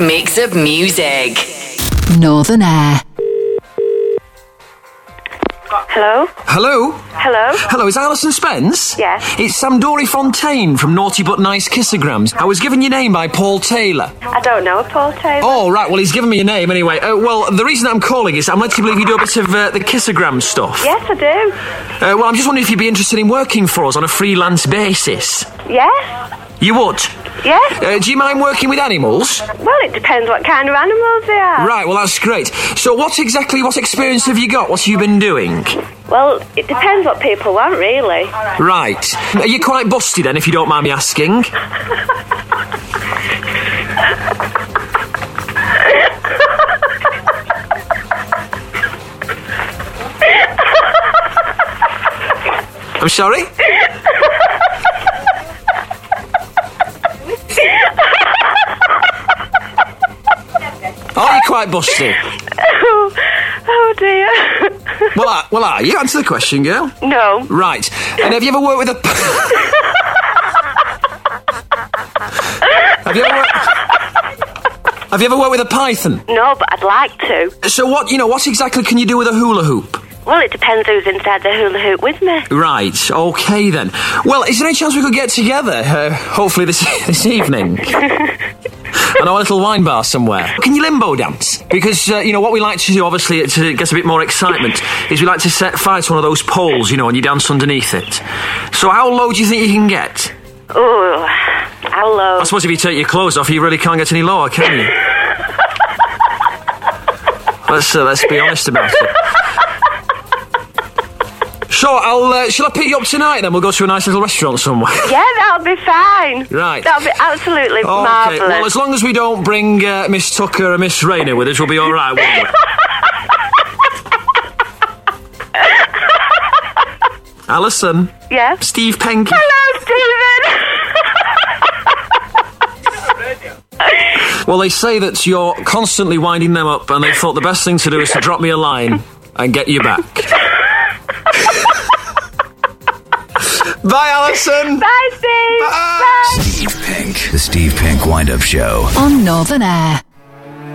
Mix of music. Northern Air. Hello? Hello? Hello? Hello, is Alison Spence? Yes. It's Sam Dory Fontaine from Naughty But Nice Kissograms. I was given your name by Paul Taylor. I don't know Paul Taylor. Oh, right, well, he's given me your name anyway. Well, the reason I'm calling is I'm led to believe you do a bit of the Kissogram stuff. Yes, I do. Well, I'm just wondering if you'd be interested in working for us on a freelance basis. Yes? You would? Yes? Do you mind working with animals? Well, it depends what kind of animals they are. Right, well, that's great. So what experience have you got? What have you been doing? Well, it depends what people want, really. Right. Are you quite busty then, if you don't mind me asking? I'm sorry? Are you quite busty? Oh dear. Well, are you? Answer the question, girl. No. Right. And have you ever worked with a... Have you ever worked with a python? No, but I'd like to. So what exactly can you do with a hula hoop? Well, it depends who's inside the hula hoop with me. Right, okay then. Well, is there any chance we could get together, hopefully this evening? I know a little wine bar somewhere. Can you limbo dance? Because, what we like to do, obviously, to get a bit more excitement, is we like to set fire to one of those poles, and you dance underneath it. So how low do you think you can get? Oh, how low? I suppose if you take your clothes off, you really can't get any lower, can you? Let's be honest about it. Sure, shall I pick you up tonight then? We'll go to a nice little restaurant somewhere. Yeah, that'll be fine. Right. That'll be absolutely marvellous. Well, as long as we don't bring Miss Tucker and Miss Rayner with us, we'll be all right, won't we? Alison. Yeah? Steve Penke. Hello, Stephen. Well, they say that you're constantly winding them up, and they thought the best thing to do is to drop me a line and get you back. Bye, Alison. Bye, Steve. Bye. Bye. Steve Penke, the Steve Penke Wind-Up Show On Northern Air.